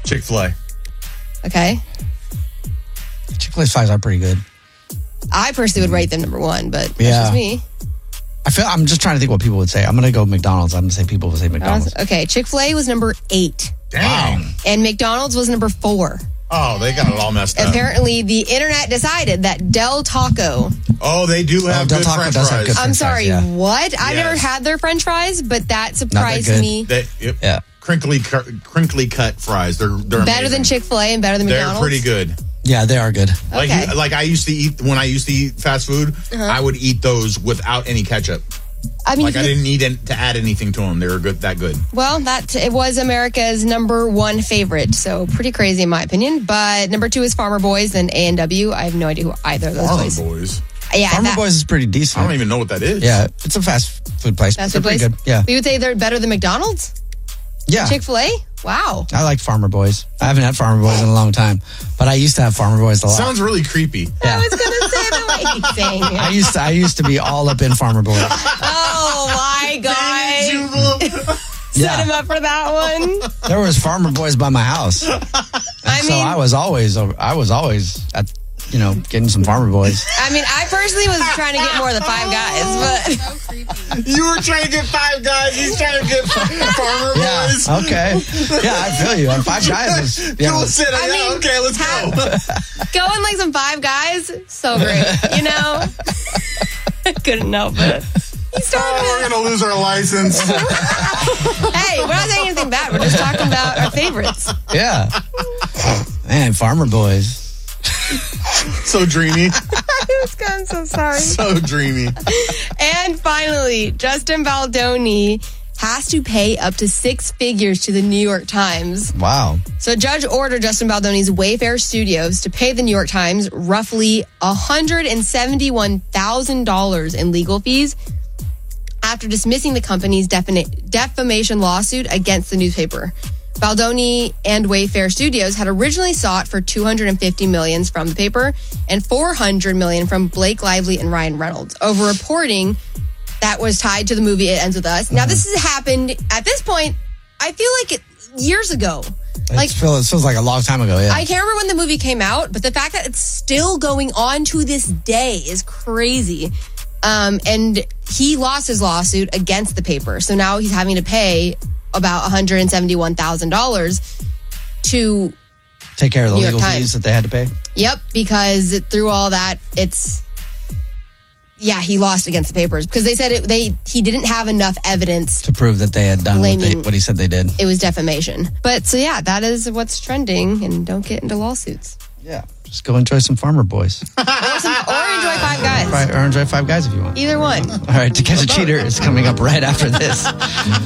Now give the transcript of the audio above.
Chick-fil-A. Okay. Chick-fil-A's fries are pretty good. I personally would rate them number one, but that's Yeah. just me. I'm just trying to think what people would say. I'm going to go McDonald's. I'm going to say people would say McDonald's. Okay, Chick-fil-A was number 8. Dang. And McDonald's was number 4. Oh, they got it all messed up. Apparently, the internet decided that Del Taco. Oh, they do have Del good Taco French does have fries. good I'm French sorry, fries, yeah. what? I've never Yes. had their French fries, but that surprised good. me. Yeah. Crinkly cut fries. They're Better amazing. than Chick-fil-A and better than They're McDonald's. pretty good. Yeah, they are good. Okay. Like I used to eat when I used to eat fast food. I would eat those without any ketchup. I mean, Like I didn't need to add anything to them. They were that good. well, it was America's number 1 favorite, so pretty crazy in my opinion. But number 2 is Farmer Boys and A&W. I have no idea who either of those Farmer boys. Boys. Yeah, Farmer Boys is pretty decent. I don't even know what that is. Yeah, it's a fast food place. Fast They're food pretty place. good. Yeah. We would say they're better than McDonald's. Yeah. Chick-fil-A. Wow. I like Farmer Boys. I haven't had Farmer Boys in a long time, but I used to have Farmer Boys a lot. Sounds really creepy. I Yeah. was gonna say the way he's saying it. I used to be all up in Farmer Boys. Oh my god. Set him up for that one. There was Farmer Boys by my house. So I was always at, getting some Farmer Boys. I mean, I personally was trying to get more of the Five Guys, but So creepy. You were trying to get Five Guys. He's trying to get Farmer Yeah. Boys. Okay. Yeah, I feel you. And Five Guys is, You'll sit. I mean, okay, let's go. going like some Five Guys, so great. Couldn't help it. He started We're it. going to lose our license. Hey, we're not saying anything bad. We're just talking about our favorites. yeah. Man, Farmer Boys. So dreamy. I'm so sorry. So dreamy. And finally, Justin Baldoni has to pay up to 6 figures to the New York Times. Wow. So a judge ordered Justin Baldoni's Wayfair Studios to pay the New York Times roughly $171,000 in legal fees after dismissing the company's defamation lawsuit against the newspaper. Baldoni and Wayfair Studios had originally sought for $250 million from the paper and $400 million from Blake Lively and Ryan Reynolds over reporting that was tied to the movie It Ends With Us. Now, this has happened at this point, I feel like years ago. It feels like a long time ago, yeah. I can't remember when the movie came out, but the fact that it's still going on to this day is crazy. And he lost his lawsuit against the paper. So now he's having to pay about $171,000 to take care of the New York legal Times. fees that they had to pay. Yep, because through all that, he lost against the papers because they said he didn't have enough evidence To prove that they had done Blaming- what he said they did. it was defamation. But so yeah, that is what's trending, and don't get into lawsuits Yeah. Just go enjoy some Farmer Boys. or enjoy Five Guys. Or enjoy Five Guys if you want. Either one. All right, To Catch a Cheater is coming up right after this.